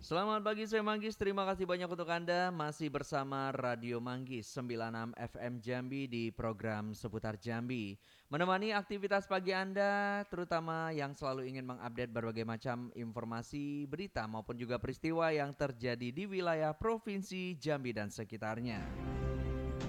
Selamat pagi, saya Manggis. Terima kasih banyak untuk Anda masih bersama Radio Manggis 96 FM Jambi di program Seputar Jambi. Menemani aktivitas pagi Anda, terutama yang selalu ingin mengupdate berbagai macam informasi, berita maupun juga peristiwa yang terjadi di wilayah Provinsi Jambi dan sekitarnya.